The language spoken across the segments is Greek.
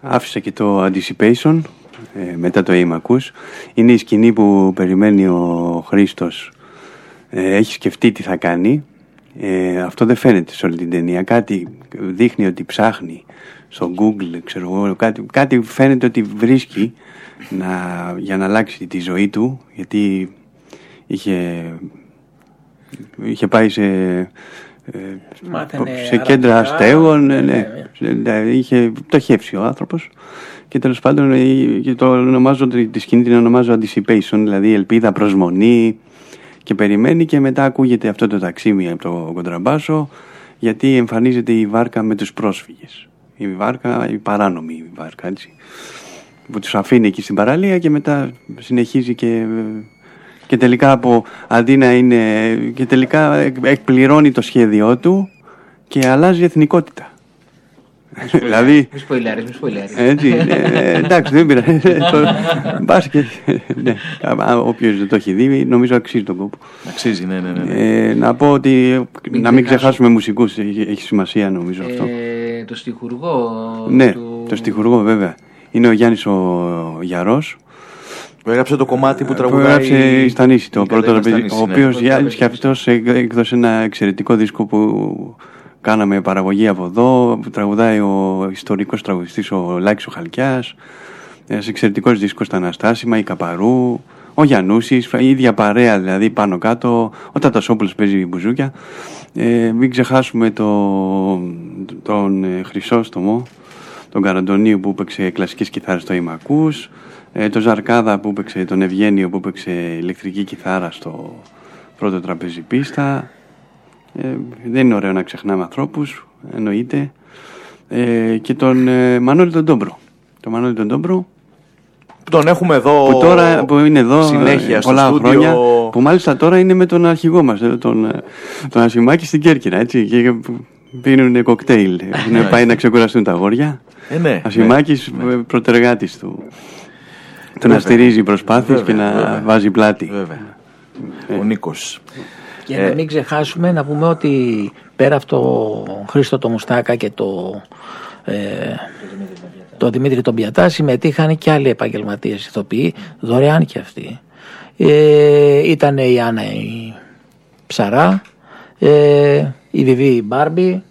άφησα και το Anticipation μετά το Aim Acous. Είναι η σκηνή που περιμένει ο Χρήστος. Έχει σκεφτεί τι θα κάνει. Αυτό δεν φαίνεται σε όλη την ταινία. Κάτι δείχνει ότι ψάχνει στο Google, ξέρω εγώ, κάτι φαίνεται ότι βρίσκει για να αλλάξει τη ζωή του, γιατί είχε πάει σε κέντρα αστέγων, είχε πτωχεύσει ο άνθρωπος και τέλος πάντων τη σκηνή την ονομάζω Anticipation, δηλαδή ελπίδα, προσμονή, και περιμένει και μετά ακούγεται αυτό το ταξίμι από το κοντραμπάσο, γιατί εμφανίζεται η βάρκα με τους πρόσφυγες, η παράνομη βάρκα, έτσι, που τους αφήνει εκεί στην παραλία και μετά συνεχίζει και τελικά αντί να είναι, και τελικά εκπληρώνει το σχέδιό του και αλλάζει εθνικότητα. Δηλαδή, μη σποιλάρεις. Έτσι, εντάξει, δεν πειράζει. Μπάσκετ. Όποιος δεν το έχει δει, νομίζω αξίζει τον κόπο. Αξίζει, ναι. Να πω ότι να μην ξεχάσουμε μουσικούς, έχει σημασία νομίζω αυτό. Το στιχουργό. Ναι, το στιχουργό βέβαια. Είναι ο Γιάννης ο Γιαρός. Που έγραψε το κομμάτι που τραγουδάει. Που έγραψε η Στανίση, το πρώτο παιδί. Ο οποίος Γιάννης και αυτός έκδοσε ένα εξαιρετικό δίσκο που κάναμε παραγωγή από εδώ, που τραγουδάει ο ιστορικός τραγουδιστής ο Λάκης ο Χαλκιάς. Ένας εξαιρετικός δίσκος στα Αναστάσιμα, η Καπαρού, ο Γιαννούσης, η ίδια παρέα δηλαδή πάνω κάτω, ο Τατασόπουλος παίζει μπουζούκια. Μην ξεχάσουμε τον Χρυσόστομο, τον Καραντονίου που έπαιξε κλασικές κιθάρες στο Aim Acous, τον Ζαρκάδα που έπαιξε, τον Ευγένιο που έπαιξε ηλεκτρική κιθάρα στο πρώτο τραπέζι πίστα. Δεν είναι ωραίο να ξεχνάμε ανθρώπους, εννοείται. Και τον Μανώλη τον Ντόμπρο. Τον Μανώλη τον Ντόμπρο, που τον έχουμε εδώ, που είναι εδώ συνέχεια πολλά στο χρόνια, στούντιο. που μάλιστα τώρα είναι με τον αρχηγό μας, τον Ασημάκη στην Κέρκυρα, έτσι, και πίνουν κοκτέιλ. Έχουν πάει να ξεκουραστούν τα αγόρια. Ασημάκης, προτεργάτης του. Να στηρίζει προσπάθειες και να βάζει πλάτη. Ο Νίκος. Και να μην ξεχάσουμε να πούμε ότι πέρα από το Χρήστο το Μουστάκα και το Δημήτρη τον Πιατά, συμμετείχαν και άλλοι επαγγελματίες ηθοποιοί, δωρεάν και αυτοί. Ήταν η Άννα η Ψαρά, η Βιβί η Μπάρμπη,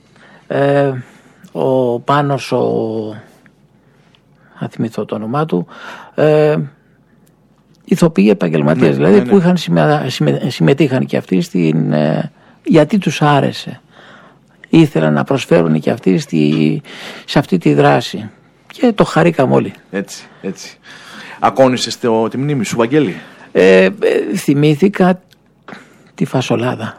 ο Πάνος θα θυμηθώ το όνομά του, ηθοποιοί επαγγελματίες, δηλαδή, που συμμετείχαν και αυτοί γιατί τους άρεσε. Ήθελαν να προσφέρουν και αυτοί σε αυτή τη δράση. Και το χαρήκαμε όλοι. Έτσι. Ακόνησες τη μνήμη σου, Βαγγέλη? Θυμήθηκα τη φασολάδα.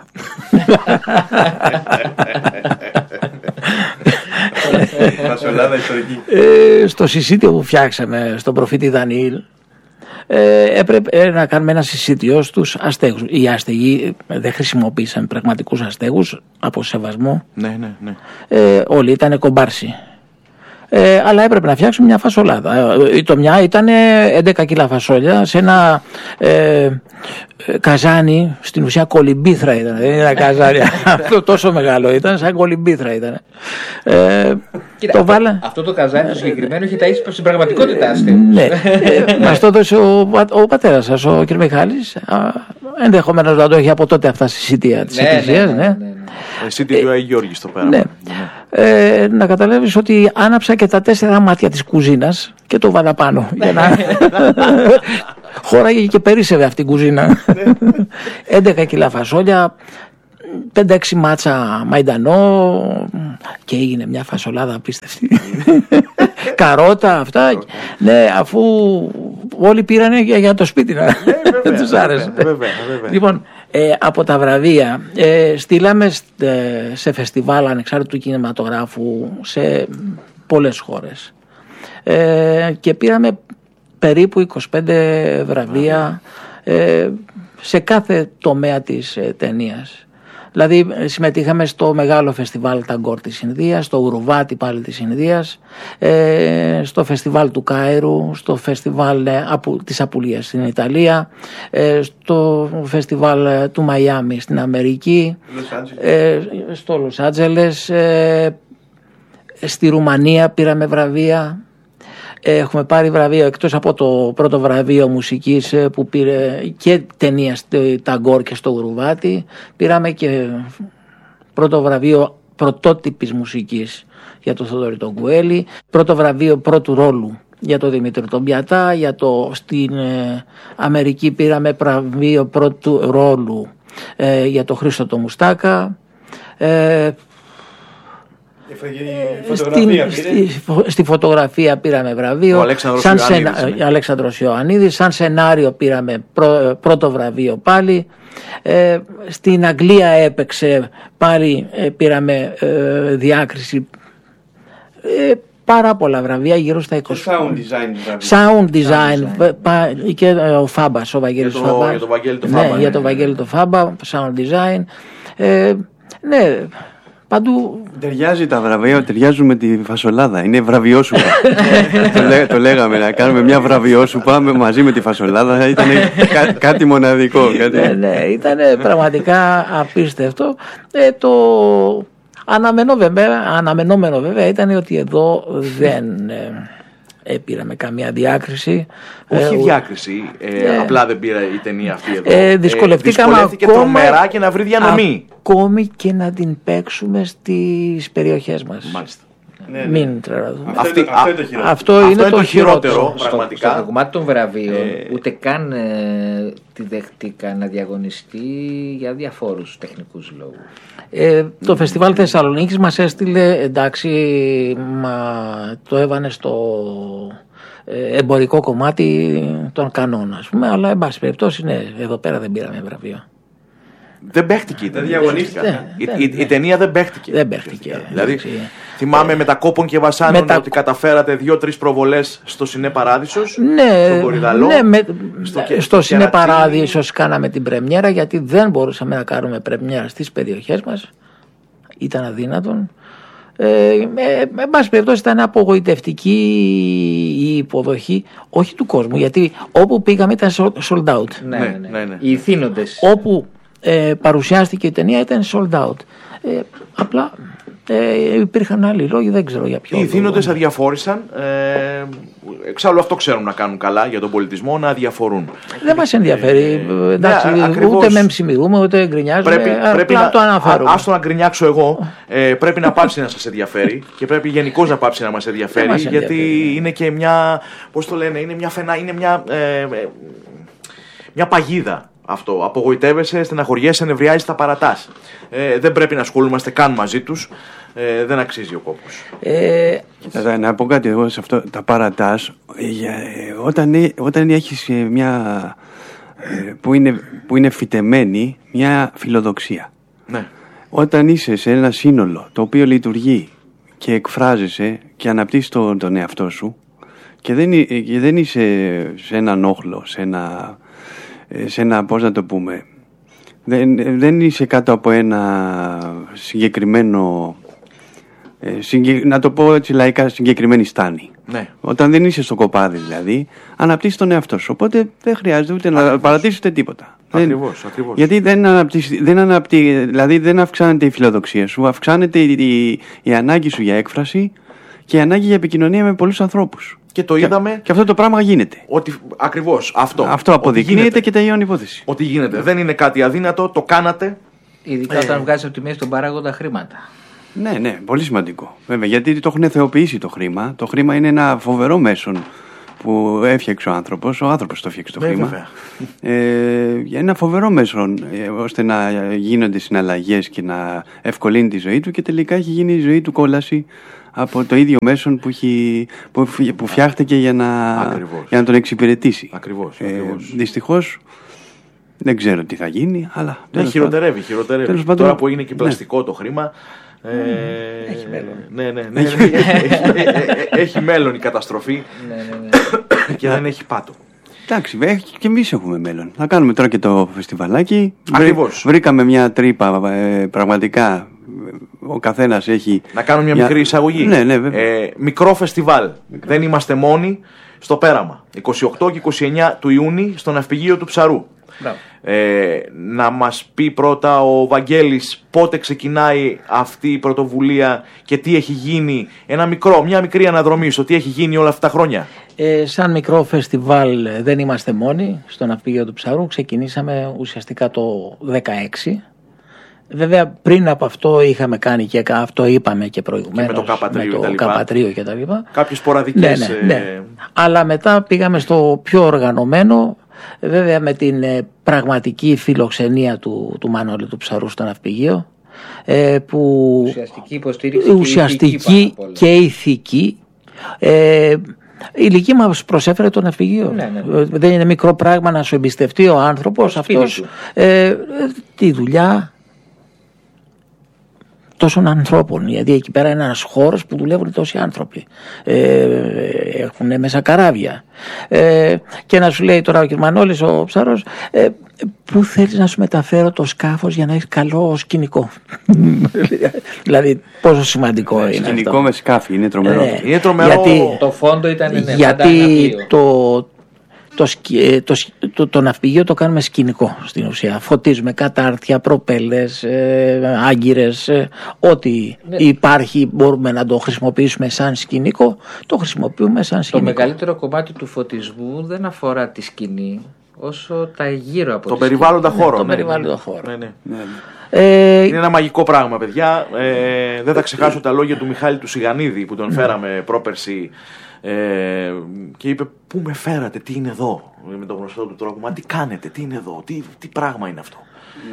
Φασολάδα ιστορική. Στο συσίτιο που φτιάξαμε στον προφήτη Δανιήλ, έπρεπε να κάνουμε ένα συσίτιο στους αστέγους. Οι αστεγοί δεν χρησιμοποίησαν πραγματικούς αστέγους από σεβασμό. Ναι. Όλοι ήταν κομπάρσι. Αλλά έπρεπε να φτιάξουμε μια φασολάδα. Το μια ήταν 11 κιλά φασόλια σε ένα καζάνι, στην ουσία κολυμπήθρα ήταν. Δεν ήταν καζάνι. Αυτό τόσο μεγάλο ήταν, σαν κολυμπήθρα ήταν. Κοίτα, αυτό το καζάνι το συγκεκριμένο είχε ταΐσει στην πραγματικότητα αστέγους. Ναι, μας το έδωσε ο πατέρας σας, ο κ. Μιχάλης. Ενδεχομένως να το έχει από τότε αυτά στη σιτία της εκκλησίας. Σίτιο του Αγίου Γιώργη στο πέρα. Ναι. Να καταλάβεις ότι άναψα και τα 4 μάτια της κουζίνας και το βάλα πάνω. Για να χώραγε και περίσσευε αυτή η κουζίνα. 11 κιλά φασόλια, 5-6 μάτσα μαϊντανό και έγινε μια φασολάδα απίστευτη. Καρότα, αυτά. Ναι, αφού όλοι πήρανε για το σπίτι να τους άρεσε. Λοιπόν, από τα βραβεία στείλαμε σε φεστιβάλ ανεξάρτητου κινηματογράφου σε πολλές χώρες και πήραμε περίπου 25 βραβεία σε κάθε τομέα της ταινίας. Δηλαδή συμμετείχαμε στο μεγάλο φεστιβάλ Ταγκόρ της Ινδίας, στο Ουρουβάτι πάλι της Ινδίας, στο φεστιβάλ του Κάιρου, στο φεστιβάλ της Απουλίας στην Ιταλία, στο φεστιβάλ του Μαϊάμι στην Αμερική, στο Λος Άντζελες, στη Ρουμανία πήραμε βραβεία. Έχουμε πάρει βραβείο, εκτός από το πρώτο βραβείο μουσικής που πήρε και ταινία τα Γκόρ και στο Γουρουβάτι, πήραμε και πρώτο βραβείο πρωτότυπης μουσικής για τον Θοδωρή τον Κουέλη, πρώτο βραβείο πρώτου ρόλου για τον Δημήτρη τον Πιατά, στην Αμερική πήραμε βραβείο πρώτου ρόλου για τον Χρήστο τον Μουστάκα. Στη φωτογραφία πήραμε βραβείο. Ο Αλέξανδρος Ιωαννίδης. Σαν σενάριο πήραμε πρώτο βραβείο πάλι. Στην Αγγλία έπαιξε πάλι, πήραμε διάκριση. Πάρα πολλά βραβεία, γύρω στα 20. Sound design. Και ο Φάμπας, ο Βαγγέλης Φάμπα. Για τον Βαγγέλη το Φάμπα, sound design. Ναι, παντού. Ταιριάζει τα βραβεία, ταιριάζουν με τη φασολάδα. Είναι βραβιόσουπα. Το λέγαμε, να κάνουμε μια βραβιόσουπα μαζί με τη φασολάδα. Ήταν κάτι μοναδικό. Ναι, ήταν πραγματικά απίστευτο. Το αναμενόμενο βέβαια ήταν ότι εδώ δεν πήραμε καμία διάκριση. Όχι διάκριση, απλά δεν πήρα η ταινία αυτή εδώ. Δυσκολευτήκαμε τρομερά και να βρει διανομή. Ακόμη και να την παίξουμε στις περιοχές μας. Μάλιστα. Μην τρελαθούμε. Αυτό είναι το χειρότερο. Πραγματικά. Στο κομμάτι των βραβείων ούτε καν τη δέχτηκα να διαγωνιστεί για διαφόρους τεχνικούς λόγους. Το Φεστιβάλ Θεσσαλονίκης μας έστειλε, εντάξει, το έβανε στο εμπορικό κομμάτι των κανόνων, ας πούμε, αλλά εν πάση περιπτώσει, ναι, εδώ πέρα δεν πήραμε βραβείο. Δεν παίχτηκε. Δεν διαγωνίστηκε. Η ταινία δεν παίχτηκε. Δεν παίχτηκε. Δηλαδή, θυμάμαι με τα Κόπων και Βασάνων ότι καταφέρατε 2-3 προβολές στο Σινέ Παράδεισος. Ναι, στον Κορυδαλό. Ναι, στο Σινέ Παράδεισος κάναμε την πρεμιέρα, γιατί δεν μπορούσαμε να κάνουμε πρεμιέρα στις περιοχές μας. Ήταν αδύνατον. Εν πάση περιπτώσει ήταν απογοητευτική η υποδοχή, όχι του κόσμου, γιατί όπου πήγαμε ήταν sold out. Ναι. Οι ηθήνοντες. Όπου παρουσιάστηκε η ταινία ήταν sold out. Απλά υπήρχαν άλλοι λόγοι, δεν ξέρω για ποιο. Οι ηθήνοντες αδιαφόρησαν. Εξάλλου αυτό ξέρουν να κάνουν καλά για τον πολιτισμό, να αδιαφορούν. Δεν μας ενδιαφέρει. Εντάξει, ούτε με ψημιδούμε, ούτε γκρινιάζουμε. Πρέπει να το αναφέρουμε. Άστο να γκρινιάξω εγώ. Πρέπει να πάψει να σας ενδιαφέρει και πρέπει γενικώς να πάψει να μας ενδιαφέρει. Γιατί είναι και μια. Πώς το λένε, είναι μια παγίδα. Αυτό. Απογοητεύεσαι, στεναχωριέσαι, νευριάζεις, τα παρατάς. Δεν πρέπει να ασχολούμαστε καν μαζί τους. Δεν αξίζει ο κόπος. Να πω κάτι εγώ σε αυτό. Τα παρατάς όταν έχεις μια που είναι φυτεμένη μια φιλοδοξία. Ναι. Όταν είσαι σε ένα σύνολο το οποίο λειτουργεί και εκφράζεσαι και αναπτύσσεις τον εαυτό σου και δεν είσαι σε έναν όχλο, σε ένα, πώς να το πούμε, δεν είσαι κάτω από ένα συγκεκριμένο, να το πω έτσι λαϊκά, συγκεκριμένη στάνη. Ναι. Όταν δεν είσαι στο κοπάδι δηλαδή, αναπτύσσεις τον εαυτό σου, οπότε δεν χρειάζεται ούτε να παρατήσεις ούτε τίποτα. Ακριβώς. Γιατί δηλαδή δεν αυξάνεται η φιλοδοξία σου, αυξάνεται η ανάγκη σου για έκφραση και η ανάγκη για επικοινωνία με πολλούς ανθρώπους. Και το είδαμε. Και αυτό το πράγμα γίνεται. Ακριβώς. Αυτό αποδεικνύεται και τελειώνει η υπόθεση. Ότι γίνεται. Δεν είναι κάτι αδύνατο, το κάνατε. Ειδικά όταν βγάζει από τη μέση τον παράγοντα χρήματα. Ναι, πολύ σημαντικό. Βέβαια, γιατί το έχουν θεοποιήσει το χρήμα. Το χρήμα είναι ένα φοβερό μέσον που έφτιαξε ο άνθρωπος. Ο άνθρωπος το έφτιαξε το χρήμα. Ένα φοβερό μέσον ώστε να γίνονται συναλλαγές και να ευκολύνει τη ζωή του και τελικά έχει γίνει η ζωή του κόλαση από το ίδιο μέσον που φτιάχτηκε για να τον εξυπηρετήσει. Ακριβώς. Δυστυχώς δεν ξέρω τι θα γίνει, αλλά χειροτερεύει. Τώρα που έγινε και πλαστικό το χρήμα. Έχει μέλλον. Ναι. Έχει μέλλον η καταστροφή και δεν έχει πάτο. Εντάξει, και εμείς έχουμε μέλλον. Θα κάνουμε τώρα και το φεστιβαλάκι. Ακριβώς. Βρήκαμε μια τρύπα πραγματικά. Ο καθένας έχει. Να κάνω μια μικρή εισαγωγή. Ναι, μικρό φεστιβάλ. Δεν είμαστε μόνοι στο πέραμα. 28 και 29 του Ιούνιου στο Ναυπηγείο του Ψαρού. Να μας πει πρώτα ο Βαγγέλης πότε ξεκινάει αυτή η πρωτοβουλία και τι έχει γίνει, μια μικρή αναδρομή στο τι έχει γίνει όλα αυτά τα χρόνια. Σαν μικρό φεστιβάλ δεν είμαστε μόνοι στο Ναυπηγείο του Ψαρού. Ξεκινήσαμε ουσιαστικά το 2016. Βέβαια πριν από αυτό είχαμε κάνει και αυτό είπαμε και προηγουμένως με το Καπατρίο και τα λοιπά. Κάποιες σποραδικές... Ναι. Αλλά μετά πήγαμε στο πιο οργανωμένο, βέβαια με την πραγματική φιλοξενία του Μανώλη του Ψαρού στο Ναυπηγείο, που ουσιαστική υποστήριξη ουσιαστική και ηθική. Η ηλικία μας προσέφερε το Ναυπηγείο. Δεν είναι μικρό πράγμα να σου εμπιστευτεί ο άνθρωπος αυτός τη δουλειά τόσων ανθρώπων. Γιατί εκεί πέρα είναι ένας χώρος που δουλεύουν τόσοι άνθρωποι. Έχουν μέσα καράβια. Και να σου λέει τώρα ο κ. Μανώλης ο Ψαρός, πού θέλεις να σου μεταφέρω το σκάφος για να έχεις καλό σκηνικό. Δηλαδή πόσο σημαντικό είναι σκηνικό αυτό. Με σκάφη, είναι τρομερό. Είναι τρομερό. Γιατί, το φόντο ήταν γιατί το ναυπηγείο το κάνουμε σκηνικό στην ουσία. Φωτίζουμε κατάρτια, προπέλες, άγκυρες, ό,τι υπάρχει μπορούμε να το χρησιμοποιήσουμε σαν σκηνικό, το χρησιμοποιούμε σαν σκηνικό. Το μεγαλύτερο κομμάτι του φωτισμού δεν αφορά τη σκηνή όσο τα γύρω από το περιβάλλοντα χώρο. Είναι ένα μαγικό πράγμα, παιδιά. Δεν θα ξεχάσω τα λόγια του Μιχάλη του Σιγανίδη που τον φέραμε πρόπερση και είπε πού με φέρατε, τι είναι εδώ, με τον γνωστό του τρόπο, μα τι κάνετε, τι είναι εδώ, τι πράγμα είναι αυτό.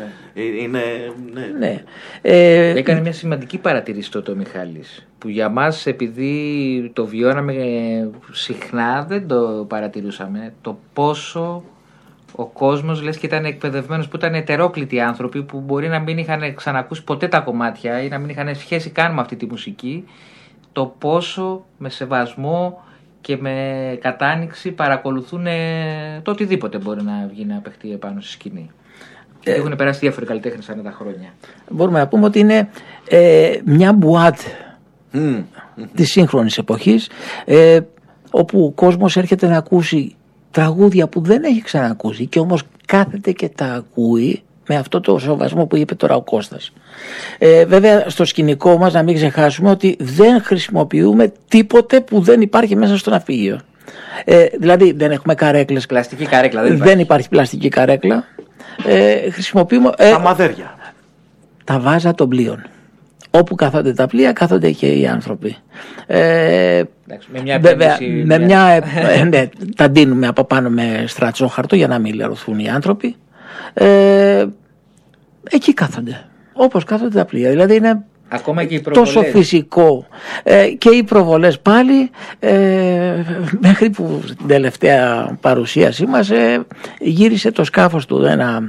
Έκανε μια σημαντική παρατηρήση τότε ο Μιχάλης, που για μας επειδή το βιώναμε συχνά δεν το παρατηρούσαμε, το πόσο ο κόσμος λες και ήταν εκπαιδευμένος, που ήταν ετερόκλητοι άνθρωποι που μπορεί να μην είχαν ξανακούσει ποτέ τα κομμάτια ή να μην είχαν σχέση καν με αυτή τη μουσική, το πόσο με σεβασμό και με κατάνοιξη παρακολουθούν το οτιδήποτε μπορεί να βγει να παιχτεί επάνω στη σκηνή. Έχουν περάσει διάφοροι καλλιτέχνες ανά τα χρόνια. Μπορούμε να πούμε ότι είναι μια μπουάτ της σύγχρονης εποχής, όπου ο κόσμος έρχεται να ακούσει τραγούδια που δεν έχει ξανακούσει και όμως κάθεται και τα ακούει με αυτό το σεβασμό που είπε τώρα ο Κώστας. Βέβαια στο σκηνικό μας να μην ξεχάσουμε ότι δεν χρησιμοποιούμε τίποτε που δεν υπάρχει μέσα στο ναυπηγείο. Δηλαδή δεν έχουμε καρέκλες. Πλαστική καρέκλα δεν υπάρχει πλαστική καρέκλα. Χρησιμοποιούμε τα μαδέρια, τα βάζα των πλοίων. Όπου κάθονται τα πλοία κάθονται και οι άνθρωποι. Με μια τα ντύνουμε από πάνω με στρατσόχαρτο για να μην λερωθούν οι άνθρωποι. Εκεί κάθονται όπως κάθονται τα πλοία. Δηλαδή είναι ακόμα και τόσο φυσικό. Και οι προβολές πάλι μέχρι που την τελευταία παρουσίασή μας γύρισε το σκάφος του, ένα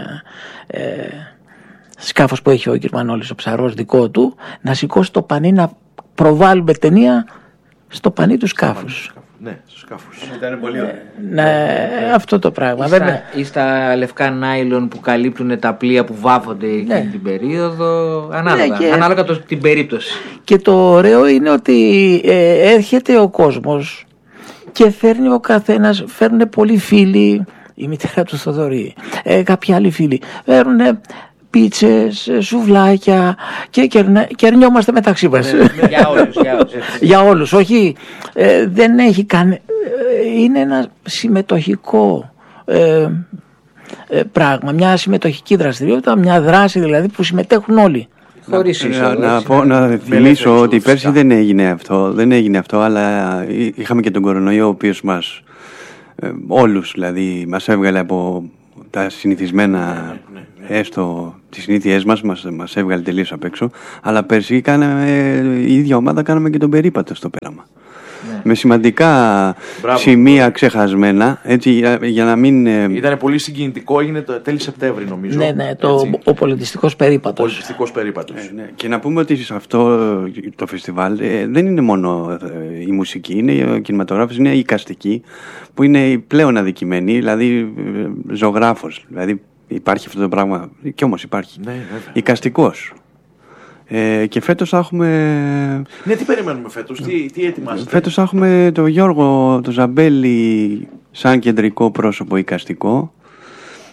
σκάφος που έχει ο κ. Μανώλης ο Ψαρός δικό του, να σηκώσει το πανί, να προβάλλουμε ταινία στο πανί του σκάφους. Ναι, στους σκάφους. Ήταν πολύ ωραίο. Αυτό το πράγμα. Ή στα λευκά νάιλον που καλύπτουν τα πλοία που βάφονται εκείνη την περίοδο. Ανάλογα την περίπτωση. Και το ωραίο είναι ότι έρχεται ο κόσμος και φέρνει ο καθένας, φέρνουν πολλοί φίλοι, η μητέρα του Θοδωρή, κάποιοι άλλοι φίλοι, φέρνουν πίτσες, σουβλάκια και κερνιόμαστε μεταξύ μας. Για όλους, όχι, δεν έχει καν, είναι ένα συμμετοχικό πράγμα, μια συμμετοχική δραστηριότητα, μια δράση δηλαδή που συμμετέχουν όλοι. Να θυμίσω ότι πέρσι δεν έγινε αυτό, αλλά είχαμε και τον κορονοϊό ο οποίος μας, όλους δηλαδή, μας έβγαλε από τα συνηθισμένα, έστω τις συνήθειές μας έβγαλε τελείως απ' έξω. Αλλά πέρσι η ίδια ομάδα κάναμε και τον περίπατο στο πέραμα. Με σημαντικά σημεία ξεχασμένα, έτσι, για να μην... Ήταν πολύ συγκινητικό, έγινε το τέλη Σεπτέμβρη νομίζω. Ο πολιτιστικός περίπατος. Και να πούμε ότι σε αυτό το φεστιβάλ δεν είναι μόνο η μουσική, είναι ο κινηματογράφος, είναι η εικαστική, που είναι η πλέον αδικημένη, δηλαδή ζωγράφος, δηλαδή υπάρχει αυτό το πράγμα, και όμως υπάρχει, εικαστικός. Και φέτος θα έχουμε... Ναι, τι περιμένουμε φέτος, τι ετοιμάζετε? Φέτος θα έχουμε τον Γιώργο, τον Ζαμπέλη σαν κεντρικό πρόσωπο εικαστικό.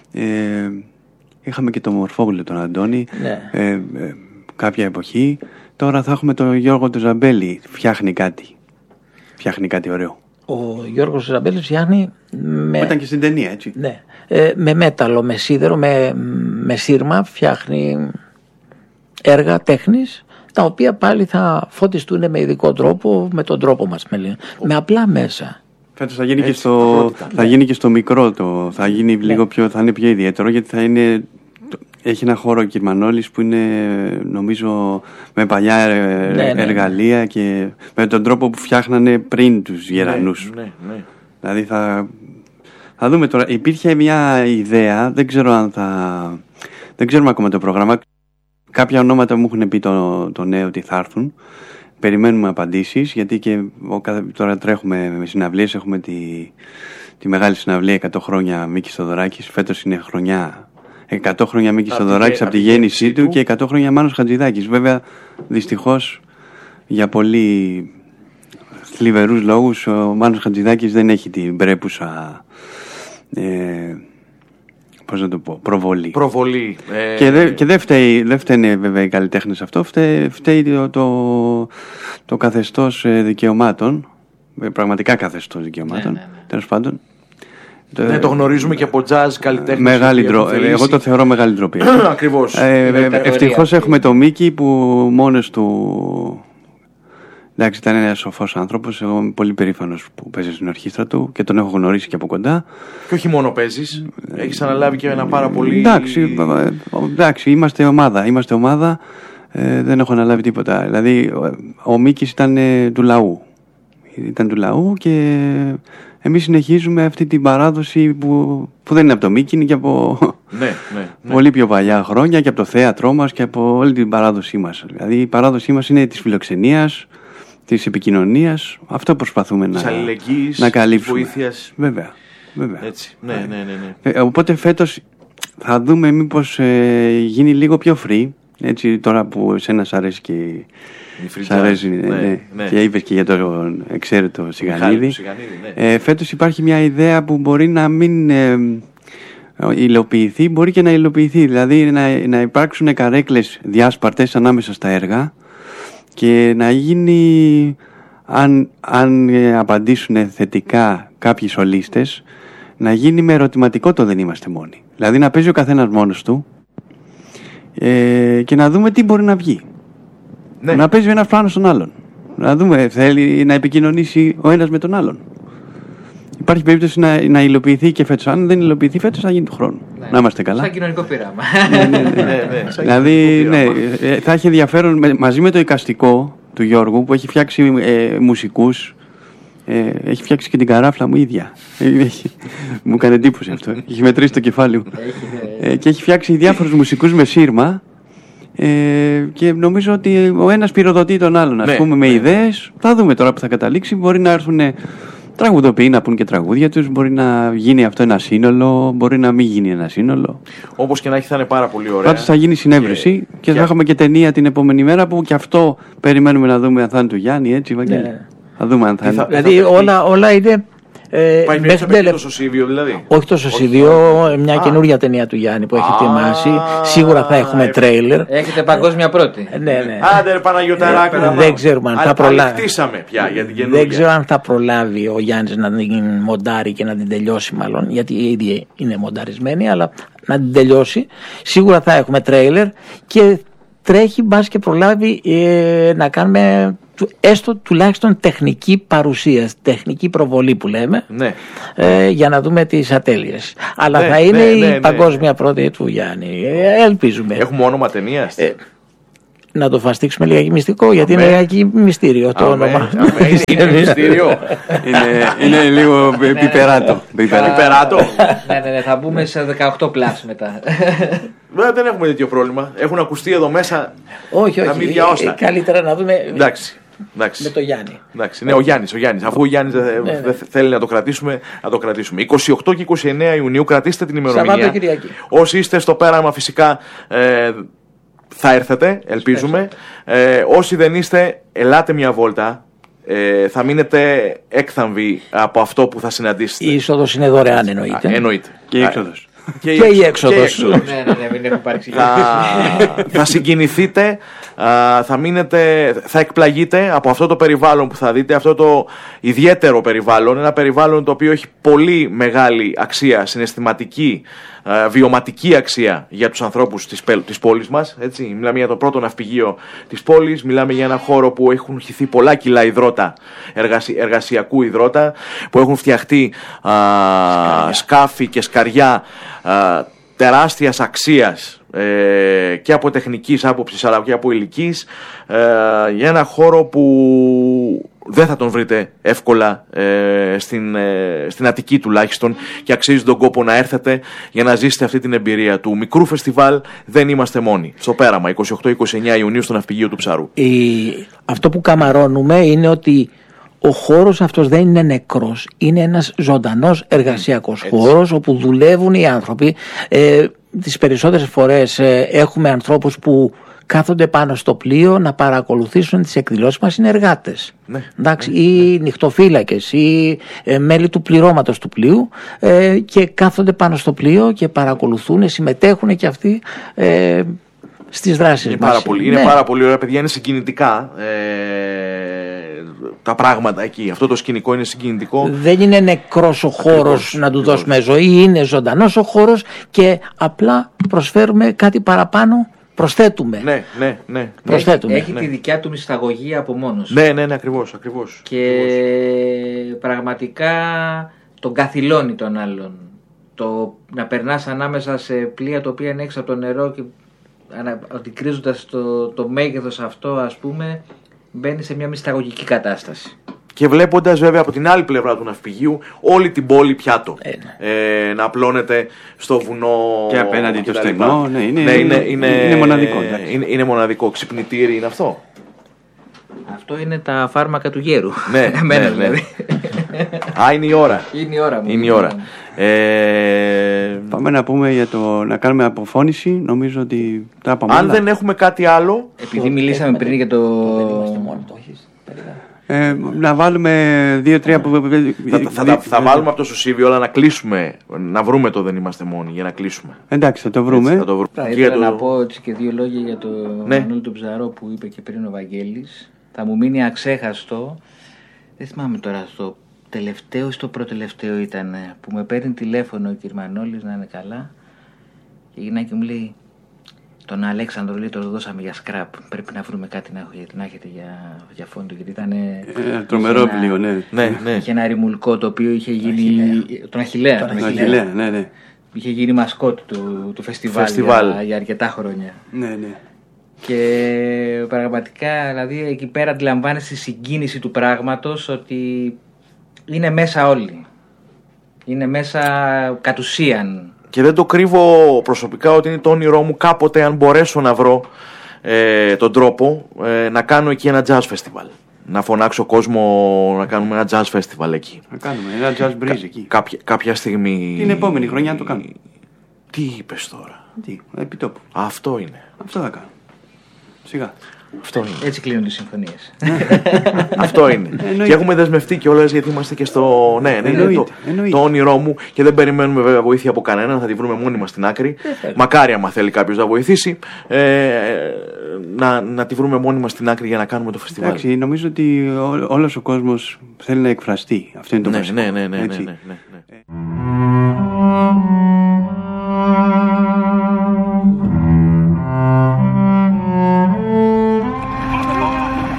Είχαμε και τον Μορφόγλου τον Αντώνη, Ναι. κάποια εποχή. Τώρα θα έχουμε τον Γιώργο τον Ζαμπέλη, φτιάχνει κάτι ωραίο. Ο Γιώργος Ζαμπέλης φτιάχνει Ήταν και στην ταινία, έτσι. Ναι. Με μέταλλο, με σίδερο, με σύρμα φτιάχνει έργα τέχνης, τα οποία πάλι θα φωτιστούν με ειδικό τρόπο, με τον τρόπο μας, με απλά μέσα. Φέτος θα γίνει, θα γίνει και στο μικρό, θα γίνει λίγο πιο, θα είναι πιο ιδιαίτερο, γιατί έχει ένα χώρο Κυρμανόλης που είναι, νομίζω, με παλιά εργαλεία και με τον τρόπο που φτιάχνανε πριν τους Γερανούς. Ναι. Δηλαδή θα δούμε τώρα. Υπήρχε μια ιδέα, δεν ξέρουμε ακόμα το πρόγραμμα. Κάποια ονόματα μου έχουν πει το νέο ότι θα έρθουν. Περιμένουμε απαντήσεις, γιατί και τώρα τρέχουμε με συναυλίες. Έχουμε τη μεγάλη συναυλία 100 χρόνια Μίκης Θοδωράκης. Φέτος είναι χρονιά 100 χρόνια Μίκης Θοδωράκης από τη γέννησή του και 100 χρόνια Μάνος Χατζηδάκης. Βέβαια, δυστυχώς, για πολύ θλιβερούς λόγους, ο Μάνος Χατζηδάκης δεν έχει την πρέπουσα, πώς να το πω, προβολή. Και δεν φταίνε βέβαια οι καλλιτέχνες αυτό, φταίει το καθεστώς δικαιωμάτων, πραγματικά καθεστώς δικαιωμάτων, τέλος πάντων. Ναι, το γνωρίζουμε και από jazz καλλιτέχνες. Εγώ το θεωρώ μεγάλη ντροπή. Ακριβώς. Ευτυχώς έχουμε το Μίκη που μόνος του. Εντάξει, ήταν ένας σοφός άνθρωπος. Εγώ είμαι πολύ περήφανος που παίζει στην ορχήστρα του και τον έχω γνωρίσει και από κοντά. Και όχι μόνο παίζεις, έχεις αναλάβει και ένα πάρα πολύ. Εντάξει, είμαστε ομάδα. Δεν έχω αναλάβει τίποτα. Δηλαδή, ο Μίκης ήταν του λαού. Ήταν του λαού και εμείς συνεχίζουμε αυτή την παράδοση που δεν είναι από το Μίκη, είναι και από πολύ πιο παλιά χρόνια και από το θέατρό μας και από όλη την παράδοσή μας. Δηλαδή η παράδοσή μας είναι της φιλοξενίας, της επικοινωνίας. Αυτό προσπαθούμε να καλύψουμε. Της βοήθειας. Βέβαια. Έτσι. Ναι. Οπότε φέτος θα δούμε μήπως γίνει λίγο πιο free. Έτσι, τώρα που εσένα σ' αρέσει και σ' αρέσει, ναι. Και είπες και για το εξαίρετο Σιγανίδη. Φέτος υπάρχει μια ιδέα που μπορεί να μην υλοποιηθεί, μπορεί και να υλοποιηθεί. Δηλαδή να υπάρξουν καρέκλες διάσπαρτες ανάμεσα στα έργα και να γίνει, αν απαντήσουν θετικά κάποιοι σολίστες, να γίνει με ερωτηματικό το «Δεν είμαστε μόνοι». Δηλαδή να παίζει ο καθένας μόνος του και να δούμε τι μπορεί να βγει. Ναι. Να παίζει ο ένας πάνω στον άλλον. Να δούμε, θέλει να επικοινωνήσει ο ένας με τον άλλον. Υπάρχει περίπτωση να υλοποιηθεί και φέτος. Αν δεν υλοποιηθεί φέτος, θα γίνει του χρόνου. Ναι. Να είμαστε καλά. Σαν κοινωνικό πείραμα. Δηλαδή, θα έχει ενδιαφέρον μαζί με το εικαστικό του Γιώργου που έχει φτιάξει μουσικούς. Έχει φτιάξει και την καράφλα μου ίδια. Μου έκανε εντύπωση αυτό. Έχει μετρήσει το κεφάλι μου. Και έχει φτιάξει διάφορους μουσικούς με σύρμα. Και νομίζω ότι ο ένας πυροδοτεί τον άλλον, ας πούμε, με ιδέες. Θα δούμε τώρα που θα καταλήξει. Μπορεί να έρθουν τραγουδοποιοί να πούν και τραγούδια τους. Μπορεί να γίνει αυτό ένα σύνολο. Μπορεί να μην γίνει ένα σύνολο. Όπως και να έχει, θα είναι πάρα πολύ ωραία. Πάντως θα γίνει συνέβρεση και θα έχουμε και ταινία την επόμενη μέρα που και αυτό περιμένουμε να δούμε αν θα είναι του Γιάννη, έτσι, Βαγγέλη. Ναι. Θα δούμε αν θα είναι. Δηλαδή όλα είναι. Πάει μέχρι το Σωσίβιο δηλαδή. Όχι το Σωσίβιο, μια καινούργια ταινία του Γιάννη που έχει ετοιμάσει. Σίγουρα θα έχουμε τρέιλερ. Έχετε παγκόσμια πρώτη. Ναι. Άντε ρε Παναγιωταράκη. Δεν ξέρουμε αν θα προλάβει. Πια για την καινούργια. Δεν ξέρω αν θα προλάβει ο Γιάννης να την μοντάρει και να την τελειώσει, μάλλον. Γιατί ήδη είναι μονταρισμένη, αλλά να την τελειώσει. Σίγουρα θα έχουμε τρέιλερ και τρέχει μπας και προλάβει να κάνουμε έστω τουλάχιστον τεχνική παρουσία, τεχνική προβολή που λέμε, για να δούμε τις ατέλειες. Αλλά θα είναι η παγκόσμια πρώτη του Γιάννη. Ελπίζουμε. Έχουμε όνομα ταινίας. Να το φαστίξουμε λιγάκι μυστικό, γιατί είναι λιγάκι μυστήριο το όνομα. Είναι μυστήριο. Είναι λίγο πιπεράτο. Ναι, θα μπούμε σε 18 πλάς μετά. Δεν έχουμε τέτοιο πρόβλημα. Έχουν ακουστεί εδώ μέσα. Όχι. Καλύτερα να δούμε. Εντάξει. Με το Γιάννη. Ναι, ο Γιάννης. Αφού ο Γιάννης δεν θέλει να το κρατήσουμε, να το κρατήσουμε. 28 και 29 Ιουνίου, κρατήστε την ημερομηνία. Όσοι είστε στο πέραμα, φυσικά θα έρθετε, ελπίζουμε. Όσοι δεν είστε, ελάτε μια βόλτα. Θα μείνετε έκθαμβοι από αυτό που θα συναντήσετε. Η είσοδος είναι δωρεάν, εννοείται. Εννοείται. Και η έξοδος. Και η έξοδος. Ναι, μην έχω παρεξηγήσει. Θα συγκινηθείτε, θα εκπλαγείτε από αυτό το περιβάλλον που θα δείτε, αυτό το ιδιαίτερο περιβάλλον, ένα περιβάλλον το οποίο έχει πολύ μεγάλη αξία, συναισθηματική, βιωματική αξία για τους ανθρώπους της πόλης μας. Έτσι. Μιλάμε για το πρώτο ναυπηγείο της πόλης, μιλάμε για ένα χώρο που έχουν χυθεί πολλά κιλά υδρότα, εργασιακού υδρότα, που έχουν φτιαχτεί σκάφη και σκαριά τεράστιας αξίας και από τεχνικής άποψης αλλά και από ηλικής, για ένα χώρο που δεν θα τον βρείτε εύκολα στην Αττική τουλάχιστον, και αξίζει τον κόπο να έρθετε για να ζήσετε αυτή την εμπειρία του μικρού φεστιβάλ. Δεν είμαστε μόνοι. Στο πέραμα 28-29 Ιουνίου στο ναυπηγείο του Ψαρού. Αυτό που καμαρώνουμε είναι ότι ο χώρος αυτός δεν είναι νεκρός. Είναι ένας ζωντανός εργασιακός χώρος όπου δουλεύουν οι άνθρωποι. Τις περισσότερες φορές έχουμε ανθρώπους που κάθονται πάνω στο πλοίο να παρακολουθήσουν τις εκδηλώσεις μας, είναι εργάτες. Ή νυχτοφύλακες ή μέλη του πληρώματος του πλοίου, και κάθονται πάνω στο πλοίο και παρακολουθούν, συμμετέχουν και αυτοί στις δράσεις μας. Είναι πάρα πολύ ωραία, παιδιά, είναι συγκινητικά τα πράγματα εκεί. Αυτό το σκηνικό είναι συγκινητικό. Δεν είναι νεκρός ο χώρος να του δώσουμε ζωή, είναι ζωντανός ο χώρος και απλά προσφέρουμε κάτι παραπάνω. Προσθέτουμε. Ναι. Έχει τη δικιά του μυσταγωγία από μόνος. Ναι, ακριβώς. Και πραγματικά τον καθυλώνει τον άλλον. Το να περνάς ανάμεσα σε πλοία τα οποία είναι έξω από το νερό και αντικρίζοντας το μέγεθος αυτό, ας πούμε, μπαίνει σε μια μυσταγωγική κατάσταση. Και βλέποντας βέβαια από την άλλη πλευρά του ναυπηγείου όλη την πόλη πιάτο να απλώνεται στο βουνό και απέναντι το στενό. Είναι μοναδικό. Είναι μοναδικό. Ξυπνητήρι είναι αυτό. Αυτό είναι τα φάρμακα του γέρου. Ναι, δηλαδή. Είναι η ώρα. Είναι η ώρα. Πάμε να πούμε να κάνουμε αποφώνηση. Νομίζω ότι τα είπαμε. Αν δεν έχουμε κάτι άλλο. Επειδή μιλήσαμε πριν για το. Να βάλουμε 2-3 που. Θα βάλουμε από το Σουσίβι όλα να κλείσουμε. Να βρούμε το Δεν Είμαστε Μόνοι για να κλείσουμε. Εντάξει, θα το βρούμε. Ήθελα να πω έτσι και δύο λόγια για το Μανώλη τον Ψαρό που είπε και πριν ο Βαγγέλης. Θα μου μείνει αξέχαστο. Δεν θυμάμαι τώρα, στο τελευταίο ή στο προτελευταίο ήταν, που με παίρνει τηλέφωνο ο κ. Μανώλης, να είναι καλά, και γυρνάει και μου λέει: τον Αλέξανδρο, λέει, το δώσαμε για σκραπ. Πρέπει να βρούμε κάτι να έχετε για φόντο. Γιατί ήταν. Τρομερό πλοίο, ναι. Είχε ένα ρημουλκό το οποίο είχε γίνει. Τον Αχιλλέα. Ναι. Είχε γίνει μασκότ του φεστιβάλ για αρκετά χρόνια. Ναι. Και πραγματικά, δηλαδή, εκεί πέρα αντιλαμβάνεσαι τη συγκίνηση του πράγματος, ότι είναι μέσα όλοι. Είναι μέσα κατ' ουσίαν. Και δεν το κρύβω προσωπικά ότι είναι το όνειρό μου κάποτε, αν μπορέσω να βρω τον τρόπο, να κάνω εκεί ένα jazz festival. Να φωνάξω κόσμο να κάνουμε ένα jazz festival εκεί. Να κάνουμε ένα jazz breeze εκεί. Κάποια στιγμή. Την επόμενη χρονιά το κάνουμε. Τι είπες τώρα? Επί τόπου. Αυτό είναι. Αυτό θα κάνω. Σιγά. Αυτό είναι. Έτσι κλείνουν τις συμφωνίες. Αυτό είναι. Και έχουμε δεσμευτεί κιόλας, γιατί είμαστε και στο. Ναι, το όνειρό μου, και δεν περιμένουμε βέβαια βοήθεια από κανέναν, θα τη βρούμε μόνοι μας στην άκρη. Μακάρι, άμα θέλει κάποιος να βοηθήσει, να τη βρούμε μόνοι μας στην άκρη για να κάνουμε το φεστιβάλ. Εντάξει, νομίζω ότι όλος ο κόσμος θέλει να εκφραστεί. Αυτό είναι το βασικό. Ναι.